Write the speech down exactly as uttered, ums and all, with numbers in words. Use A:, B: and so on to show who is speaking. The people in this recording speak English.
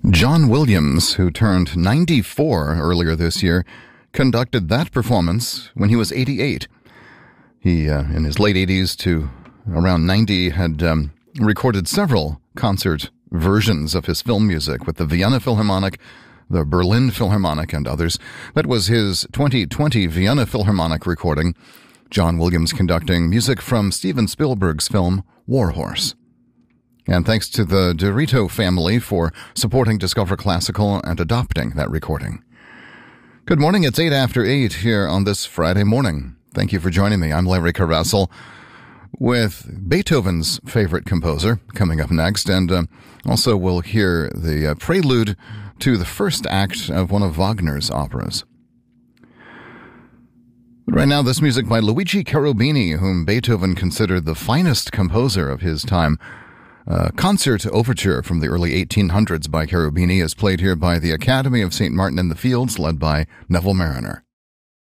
A: John Williams, who turned ninety-four earlier this year, conducted that performance when he was eighty-eight. He, uh, in his late eighties to around ninety, had um, recorded several concert versions of his film music with the Vienna Philharmonic, the Berlin Philharmonic, and others. That was his twenty twenty Vienna Philharmonic recording, John Williams conducting music from Steven Spielberg's film War Horse. And thanks to the Dorito family for supporting Discover Classical and adopting that recording. Good morning, it's eight after eight here on this Friday morning. Thank you for joining me. I'm Larry Carrassel with Beethoven's favorite composer coming up next, and uh, also we'll hear the uh, prelude to the first act of one of Wagner's operas. But right now, this music by Luigi Cherubini, whom Beethoven considered the finest composer of his time. A concert overture from the early eighteen hundreds by Cherubini is played here by the Academy of Saint Martin in the Fields, led by Neville Marriner.